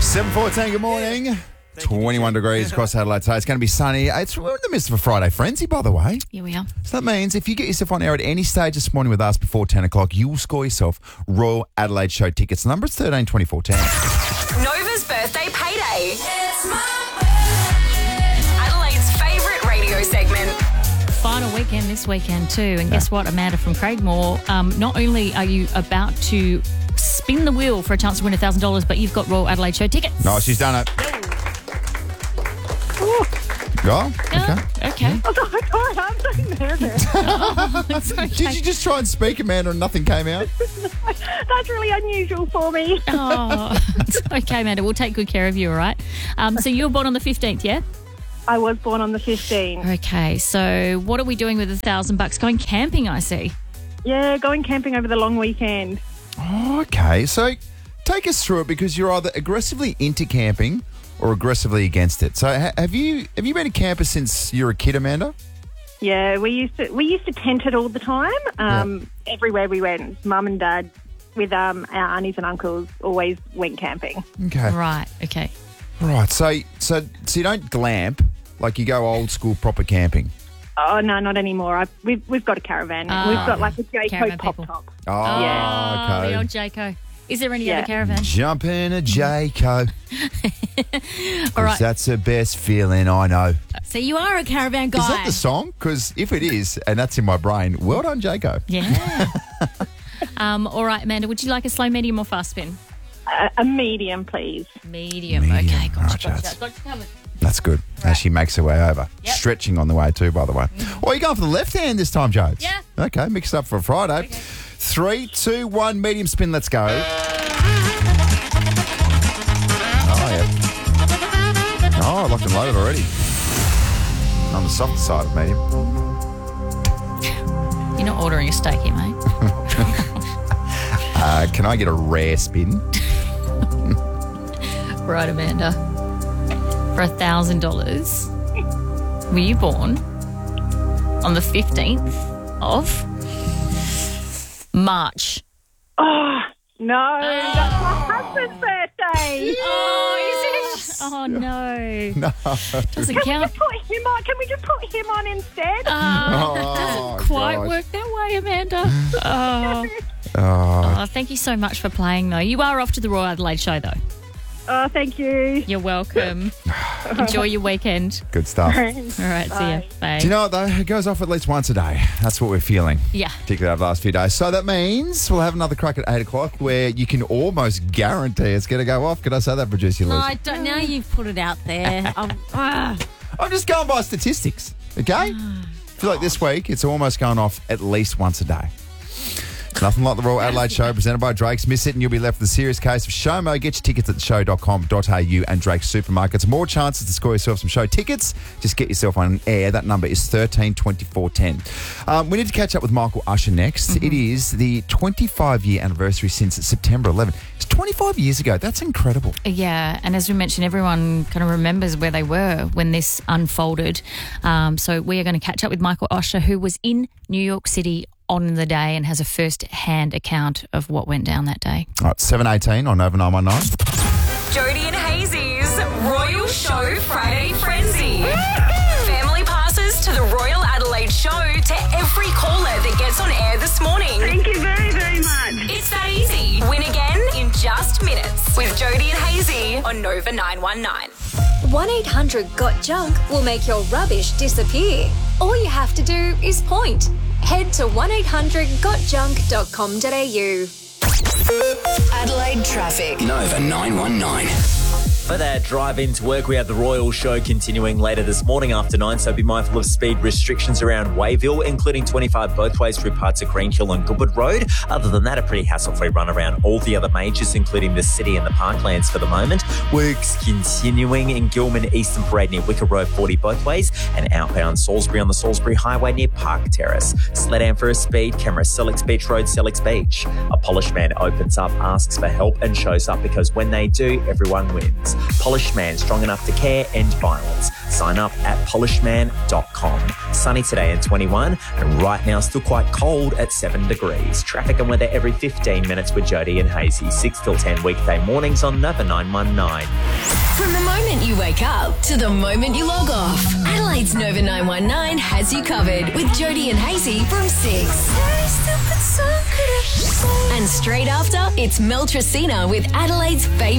7:14, good morning. 21 degrees across Adelaide today. It's going to be sunny. We're in the midst of a Friday frenzy, by the way. Here we are. So that means if you get yourself on air at any stage this morning with us before 10 o'clock, you will score yourself Royal Adelaide Show tickets. The number is 13 24 10. Nova's birthday payday. It's my birthday. Adelaide's favourite radio segment. Final weekend this weekend too. And guess what, Amanda from Craigmore, not only are you about to spin the wheel for a chance to win $1,000, but you've got Royal Adelaide Show tickets. No, she's done it. Oh, okay. Oh, sorry, I'm so nervous. It's okay. Did you just try and speak, Amanda, and nothing came out? That's really unusual for me. Oh, it's okay, Amanda. We'll take good care of you, all right? So you were born on the 15th, yeah? I was born on the 15th. Okay, so what are we doing with $1,000? Going camping, I see. Yeah, going camping over the long weekend. Oh, okay. So take us through it, because you're either aggressively into camping or aggressively against it. So have you been a camper since you were a kid, Amanda? Yeah, we used to tent it all the time. Everywhere we went, Mum and Dad with our aunties and uncles always went camping. Okay. Right, okay. Right. So you don't glamp, like you go old school proper camping. Oh no, not anymore. We've got a caravan. We've got like a Jayco Caravan pop people. top. Oh, Yeah. okay. The old Jayco. Is there any Yeah. other caravan? Jump in a Jayco. All right. That's the best feeling I know. So you are a caravan guy. Is that the song? Because if it is, and that's in my brain, well done, Jayco. Yeah. All right, Amanda, would you like a slow, medium or fast spin? A medium, please. Medium. Medium. Okay, gotcha. Right, Got you covered. That's good. As she makes her way over. Yep. Stretching on the way too, by the way. Well, you're going for the left hand this time, Jodes. Yeah. Okay, mix it up for a Friday. Okay. 3, 2, 1, medium spin, let's go. Oh, yeah. Oh, locked and loaded already. On the softer side of medium. You're not ordering a steak here, mate. Can I get a rare spin? Right, Amanda. For $1,000, were you born on the 15th of March? Oh no, that's my husband's birthday. Oh, is it? Oh, no. No. Doesn't Can count. we just put him on instead? Oh, Doesn't quite gosh. work that way, Amanda. Oh. Oh, Thank you so much for playing, though. You are off to the Royal Adelaide Show, though. Oh, thank you. You're welcome. Enjoy your weekend. good stuff. All right, see ya. Bye. Do you know what, though? It goes off at least once a day. That's what we're feeling. Yeah. Particularly over the last few days. So that means we'll have another crack at 8 o'clock where you can almost guarantee it's going to go off. Could I say that, producer Lucy? I don't. Now you've put it out there. I'm just going by statistics, okay? I feel like this week it's almost going off at least once a day. Nothing like the Royal Adelaide Show presented by Drake's. Miss it and you'll be left with a serious case of Showmo. Get your tickets at theshow.com.au and Drake's Supermarkets. More chances to score yourself some show tickets. Just get yourself on air. That number is 13 24 10. We need to catch up with Michael Usher next. It is the 25-year anniversary since September 11. It's 25 years ago. That's incredible. Yeah, and as we mentioned, everyone kind of remembers where they were when this unfolded. So we are going to catch up with Michael Usher, who was in New York City on the day and has a first-hand account of what went down that day. All right, 7:18 on Nova 919. Jody and Hazy's Royal Show Friday Frenzy. Family passes to the Royal Adelaide Show to every caller that gets on air this morning. Thank you very, very much. It's that easy. Win again in just minutes with Jody and Hazy on Nova 919. 1-800-GOT-JUNK will make your rubbish disappear. All you have to do is point. Head to 1-800-GOT-JUNK.com.au. Adelaide traffic. Nova 919. For that drive into work, we have the Royal Show continuing later this morning after 9, so be mindful of speed restrictions around Wayville, including 25 both ways through parts of Greenhill and Goodwood Road. Other than that, a pretty hassle-free run around all the other majors, including the city and the parklands for the moment. Works continuing in Gilman, Eastern Parade near Wicker Road, 40 both ways, and outbound Salisbury on the Salisbury Highway near Park Terrace. Sledan for a speed camera, Selix Beach Road, Selix Beach. A polished man opens up, asks for help and shows up because when they do, everyone wins. Polished Man, strong enough to care, end violence. Sign up at polishedman.com. Sunny today at 21, and right now still quite cold at 7 degrees. Traffic and weather every 15 minutes with Jody and Hazy. 6 till 10 weekday mornings on Nova 919. From the moment you wake up to the moment you log off, Adelaide's Nova 919 has you covered with Jody and Hazy from 6. And straight after, it's Mel Tracina with Adelaide's favourite